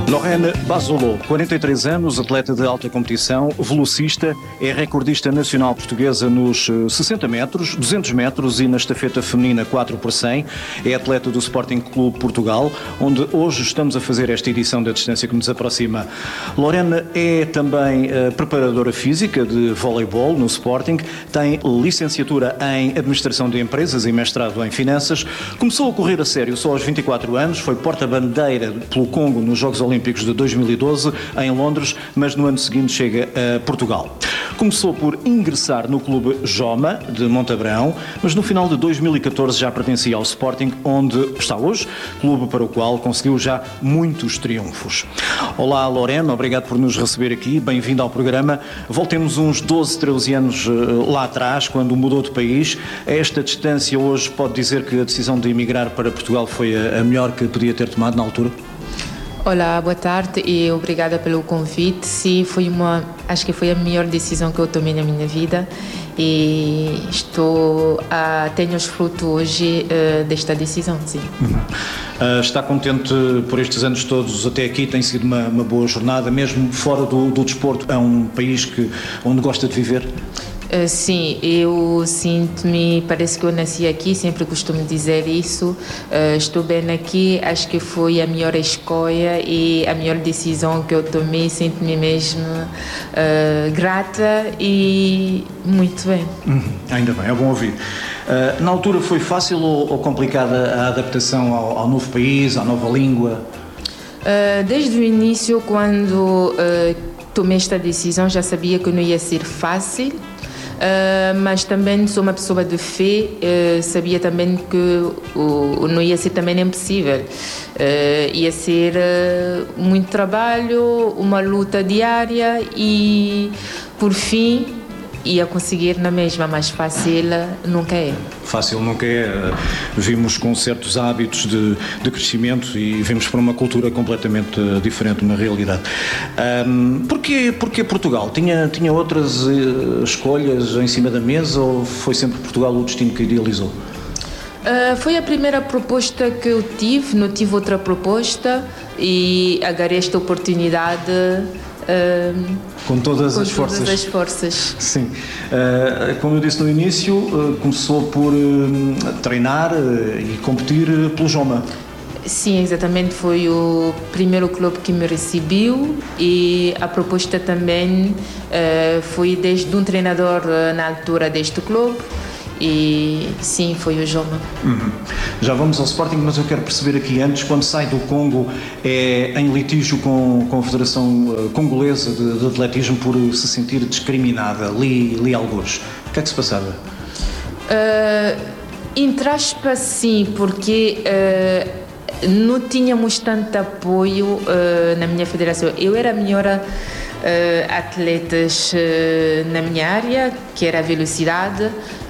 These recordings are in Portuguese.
Lorraine Basolot, 43 anos, atleta de alta competição, velocista, é recordista nacional portuguesa nos 60 metros, 200 metros e na estafeta feminina 4x100. É atleta do Sporting Clube Portugal, onde hoje estamos a fazer esta edição da distância que nos aproxima. Lorraine é também preparadora física de voleibol no Sporting, tem licenciatura em Administração de Empresas e mestrado em Finanças. Começou a correr a sério só aos 24 anos, foi porta-bandeira pelo Congo nos Jogos Olímpicos de 2012 em Londres, mas no ano seguinte chega a Portugal. Começou por ingressar no clube Joma de Montabrão, mas no final de 2014 já pertencia ao Sporting, onde está hoje, clube para o qual conseguiu já muitos triunfos. Olá Lorraine, obrigado por nos receber aqui, bem-vindo ao programa. Voltemos uns 12, 13 anos lá atrás, quando mudou de país. A esta distância hoje pode dizer que a decisão de emigrar para Portugal foi a melhor que podia ter tomado na altura? Olá, boa tarde e obrigada pelo convite. Sim, acho que foi a melhor decisão que eu tomei na minha vida e tenho os frutos hoje desta decisão, sim. Está contente por estes anos todos até aqui? Tem sido uma boa jornada, mesmo fora do desporto? É um país onde gosta de viver? Sim, eu sinto-me, parece que eu nasci aqui, sempre costumo dizer isso. Estou bem aqui, acho que foi a melhor escolha e a melhor decisão que eu tomei. Sinto-me mesmo grata e muito bem. Ainda bem, é bom ouvir. Na altura foi fácil ou complicada a adaptação ao novo país, à nova língua? Desde o início, quando tomei esta decisão, já sabia que não ia ser fácil. Mas também sou uma pessoa de fé, sabia também que não ia ser também impossível, ia ser muito trabalho, uma luta diária e por fim ia conseguir na mesma, mas fácil nunca é. Fácil nunca é. Vimos com certos hábitos de crescimento e vimos para uma cultura completamente diferente, uma realidade. Porquê Portugal? Tinha outras escolhas em cima da mesa ou foi sempre Portugal o destino que idealizou? Foi a primeira proposta que eu tive, não tive outra proposta e agarrei esta oportunidade com todas as forças. Todas as forças. Sim. Como eu disse no início, começou por treinar e competir pelo Joma. Sim, exatamente. Foi o primeiro clube que me recebeu e a proposta também foi desde um treinador na altura deste clube. E sim, foi o Joma. Já vamos ao Sporting, mas eu quero perceber aqui antes, quando sai do Congo, é em litígio com a Federação Congolesa de Atletismo por se sentir discriminada, li alguns. O que é que se passava? Entre aspas, sim, porque não tínhamos tanto apoio na minha federação. Eu era a melhor atletas na minha área, que era a velocidade.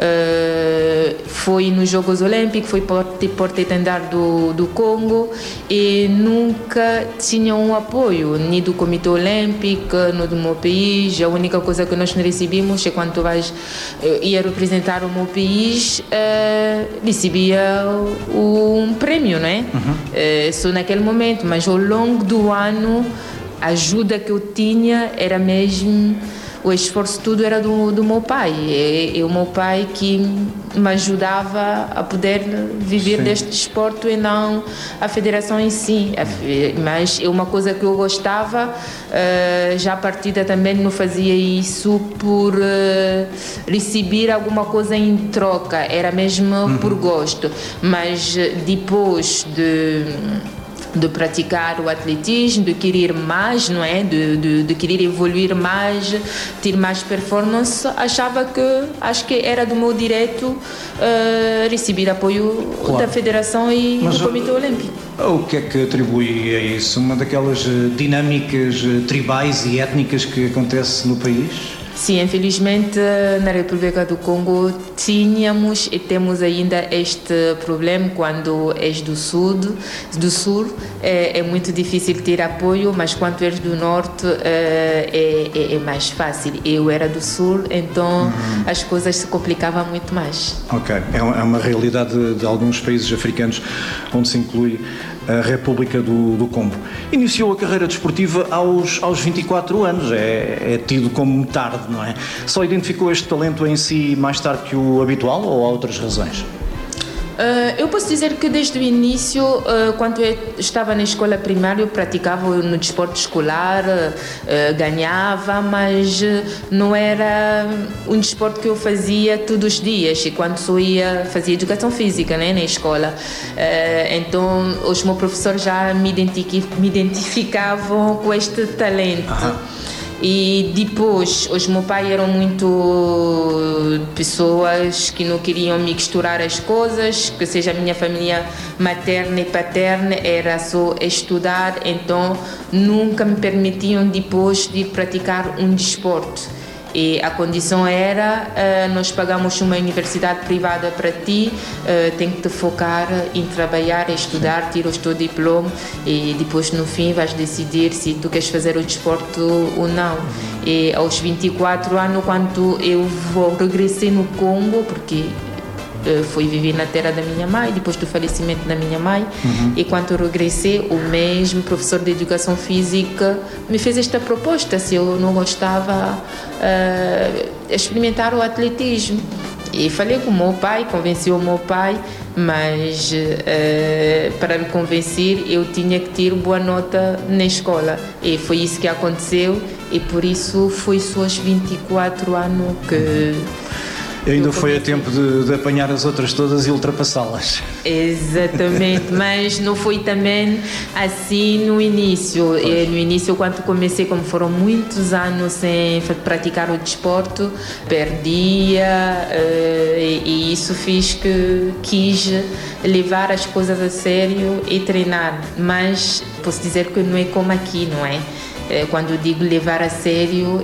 Foi nos Jogos Olímpicos, foi porta-estandarte do Congo e nunca tinha um apoio, nem do Comitê Olímpico, nem do meu país. A única coisa que nós recebíamos é quando tu ia representar o meu país, recebia um prêmio, não é? Só naquele momento, mas ao longo do ano a ajuda que eu tinha era mesmo, o esforço tudo era do meu pai. É o meu pai que me ajudava a poder viver Sim. deste desporto e não a federação em si. Mas é uma coisa que eu gostava, já a partida também não fazia isso por receber alguma coisa em troca, era mesmo por gosto. Mas depois de praticar o atletismo, de querer mais, não é? De querer evoluir mais, ter mais performance, acho que era do meu direito receber apoio da Federação e do Comitê Olímpico. O que é que atribui a isso? Uma daquelas dinâmicas tribais e étnicas que acontece no país? Sim, infelizmente na República do Congo tínhamos e temos ainda este problema quando és do sul é muito difícil ter apoio, mas quando és do norte é mais fácil. Eu era do sul, então as coisas se complicavam muito mais. Ok, é uma realidade de alguns países africanos onde se inclui a República do Congo. Iniciou a carreira desportiva aos 24 anos, é tido como tarde, não é? Só identificou este talento em si mais tarde que o habitual ou há outras razões? Eu posso dizer que desde o início, quando eu estava na escola primária, eu praticava no desporto escolar, ganhava, mas não era um desporto que eu fazia todos os dias. E quando fazia educação física, né, na escola, então os meus professores já me identificavam com este talento. E depois, os meus pais eram muito pessoas que não queriam misturar as coisas, que seja a minha família materna e paterna, era só estudar, então nunca me permitiam depois de praticar um desporto. E a condição era, nós pagamos uma universidade privada para ti, tem que te focar em trabalhar, estudar, tirar o teu diploma e depois no fim vais decidir se tu queres fazer o desporto ou não. E aos 24 anos, quando eu regressei no Congo, porque fui viver na terra da minha mãe, depois do falecimento da minha mãe, e quando eu regressei, o mesmo professor de educação física me fez esta proposta, se eu não gostava experimentar o atletismo. E falei com o meu pai, convenci o meu pai, mas para me convencer eu tinha que ter boa nota na escola, e foi isso que aconteceu, e por isso foi só aos 24 anos que ainda foi a tempo de apanhar as outras todas e ultrapassá-las. Exatamente, mas não foi também assim no início. No início, quando comecei, como foram muitos anos sem praticar o desporto, perdia, e isso fez que quis levar as coisas a sério e treinar. Mas posso dizer que não é como aqui, não é? Quando digo levar a sério,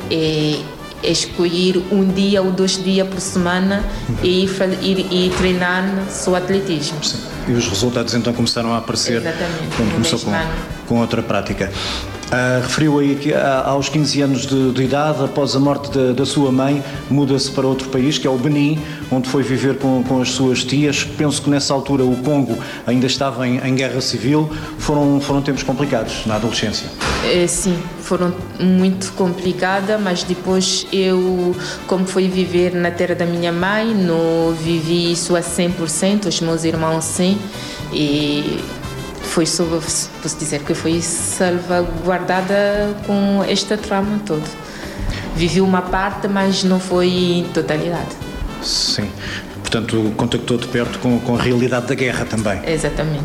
escolher um dia ou 2 dias por semana e ir treinar só atletismo. Sim. E os resultados então começaram a aparecer. Exatamente. Quando começou com outra prática. Referiu aí que aos 15 anos de idade, após a morte da sua mãe, muda-se para outro país, que é o Benin, onde foi viver com as suas tias. Penso que nessa altura o Congo ainda estava em guerra civil. Foram tempos complicados na adolescência. Sim, foram muito complicadas, mas depois eu, como fui viver na terra da minha mãe, não vivi isso a 100%, os meus irmãos sim, e posso dizer que foi salvaguardada com esta trama toda. Vivi uma parte, mas não foi em totalidade. Sim, portanto contactou de perto com a realidade da guerra também. Exatamente.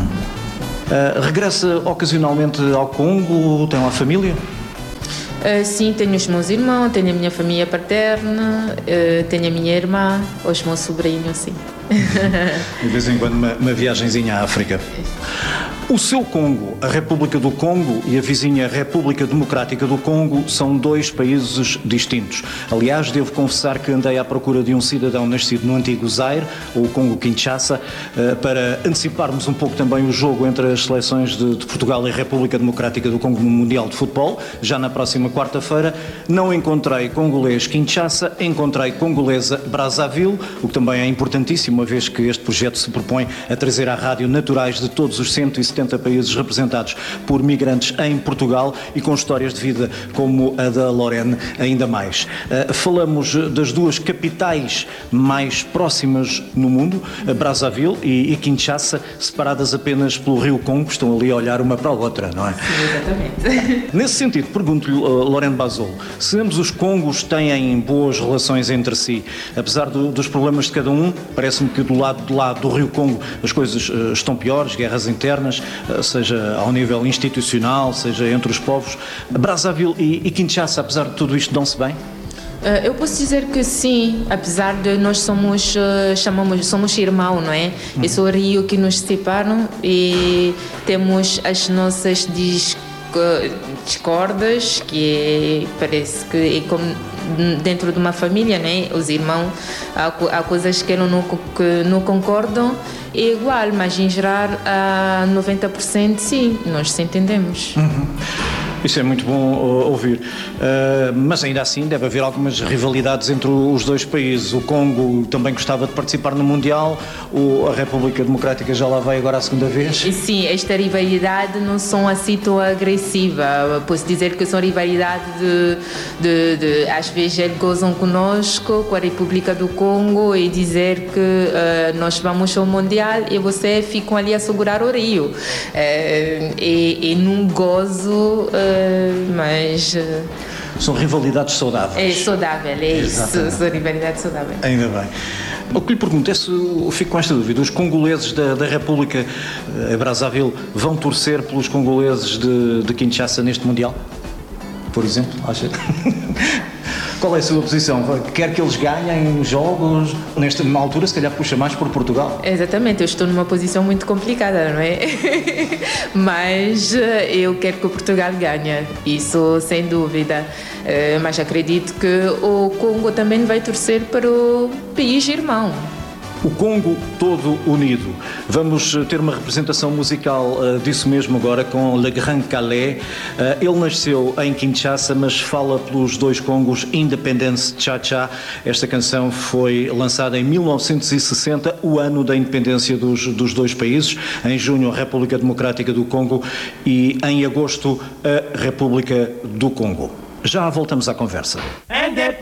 Regressa ocasionalmente ao Congo, tem lá família? Sim, tenho os meus irmãos, tenho a minha família paterna, tenho a minha irmã, os meus sobrinhos, sim. De vez em quando uma viagenzinha à África. O seu Congo, a República do Congo e a vizinha República Democrática do Congo são 2 países distintos. Aliás, devo confessar que andei à procura de um cidadão nascido no antigo Zaire, ou Congo-Kinshasa, para anteciparmos um pouco também o jogo entre as seleções de Portugal e a República Democrática do Congo no Mundial de Futebol, já na próxima quarta-feira. Não encontrei congolês Kinshasa, encontrei congolesa Brazzaville, o que também é importantíssimo, uma vez que este projeto se propõe a trazer à rádio naturais de todos os 170 países representados por migrantes em Portugal e com histórias de vida como a da Lorene ainda mais. Falamos das 2 capitais mais próximas no mundo, Brazzaville e Kinshasa, separadas apenas pelo rio Congo, estão ali a olhar uma para a outra, não é? Sim, exatamente. Nesse sentido, pergunto-lhe, Lorene Bazolo, se ambos os Congos têm boas relações entre si, apesar dos problemas de cada um, parece-me que do lado de lá do rio Congo as coisas estão piores, guerras internas, seja ao nível institucional, seja entre os povos. Brazzaville e Kinshasa, apesar de tudo isto, dão-se bem? Eu posso dizer que sim, apesar de nós somos irmãos, não é? É só o rio que nos separam e temos as nossas discordas, que parece que é como dentro de uma família, né? Os irmãos, há coisas que não concordam, é igual, mas em geral a 90% sim, nós se entendemos. Isso é muito bom ouvir. Mas ainda assim deve haver algumas rivalidades entre os dois países. O Congo também gostava de participar no Mundial, a República Democrática já lá vai agora a segunda vez. Sim, esta rivalidade não são assim tão agressiva. Posso dizer que são rivalidade de às vezes eles gozam conosco, com a República do Congo, e dizer que nós vamos ao Mundial e você ficam ali a segurar o Rio. E num gozo, mas... São rivalidades saudáveis. É saudável, é Exatamente. isso, são rivalidades saudáveis. Ainda bem. O que lhe pergunto é se, eu fico com esta dúvida, os congoleses da República Brazzaville vão torcer pelos congoleses de Kinshasa neste Mundial? Por exemplo, acha? Qual é a sua posição? Quer que eles ganhem jogos? Nesta altura, se calhar, puxa mais por Portugal. Exatamente, eu estou numa posição muito complicada, não é? Mas eu quero que o Portugal ganhe, isso sem dúvida. Mas acredito que o Congo também vai torcer para o país irmão. O Congo todo unido. Vamos ter uma representação musical disso mesmo agora com Le Grand Calais. Ele nasceu em Kinshasa, mas fala pelos dois Congos, Independence Cha-Cha. Esta canção foi lançada em 1960, o ano da independência dos dois países. Em junho, a República Democrática do Congo e em agosto, a República do Congo. Já voltamos à conversa.